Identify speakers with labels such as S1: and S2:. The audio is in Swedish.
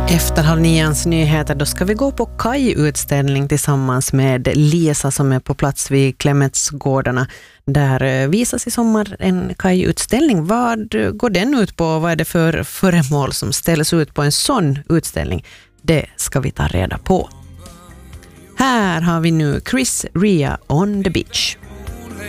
S1: Efter 8:30 nyheter då ska vi gå på kajutställning tillsammans med Lisa som är på plats vid Klemetsgårdarna. Där visas i sommar en kajutställning. Vad går den ut på? Vad är det för föremål som ställs ut på en sån utställning? Det ska vi ta reda på. Här har vi nu Chris Rea on the beach.